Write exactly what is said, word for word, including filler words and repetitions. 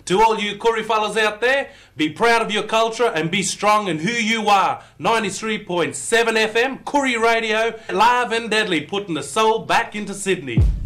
To all you Koori fellas out there, be proud of your culture and be strong in who you are. ninety-three point seven F M, Koori Radio, live and deadly, putting the soul back into Sydney.